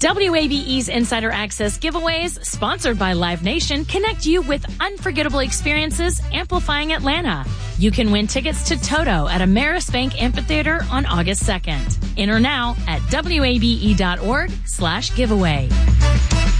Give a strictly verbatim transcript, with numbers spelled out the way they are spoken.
W A B E's Insider Access giveaways, sponsored by Live Nation, connect you with unforgettable experiences amplifying Atlanta. You can win tickets to Toto at Ameris Bank Amphitheater on August second. Enter now at W A B E dot org slash giveaway.